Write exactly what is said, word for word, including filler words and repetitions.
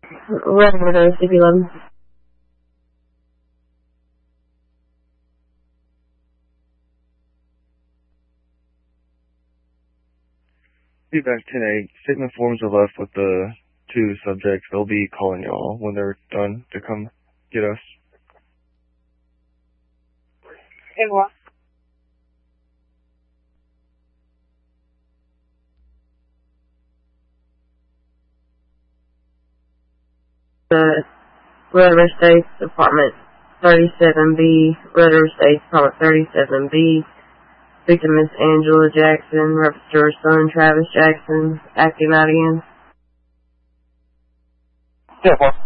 Running with O C P eleven. Feedback ten eight. Statement forms are left with the two subjects. They'll be calling y'all when they're done to come get us. And what? The Red River Estates Apartment thirty-seven B, Red River Estates Apartment thirty-seven B. Victim is Angela Jackson, registered son Travis Jackson, acting out again. Yeah, boss.